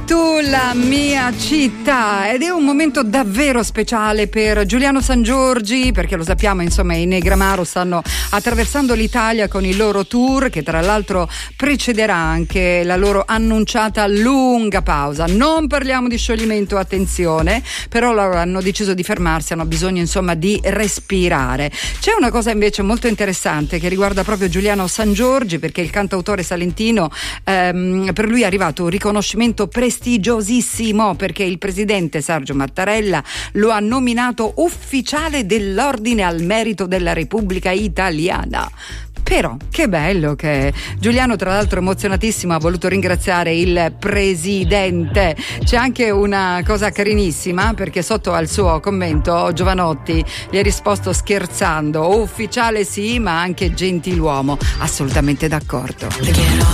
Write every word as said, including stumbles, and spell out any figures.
tu la mia città, ed è un momento davvero speciale per Giuliano Sangiorgi, perché lo sappiamo, insomma, i Negramaro stanno attraversando l'Italia con il loro tour, che tra l'altro precederà anche la loro annunciata lunga pausa. Non parliamo di scioglimento, attenzione, però loro hanno deciso di fermarsi, hanno bisogno insomma di respirare. C'è una cosa invece molto interessante che riguarda proprio Giuliano Sangiorgi, perché il cantautore salentino, ehm, per lui è arrivato un riconoscimento prestigiosissimo, perché il presidente Sergio Mattarella lo ha nominato ufficiale dell'Ordine al Merito della Repubblica Italiana. Però che bello che è. Giuliano, tra l'altro, emozionatissimo, ha voluto ringraziare il presidente. C'è anche una cosa carinissima, perché sotto al suo commento Giovanotti gli ha risposto scherzando: ufficiale sì, ma anche gentiluomo. Assolutamente d'accordo.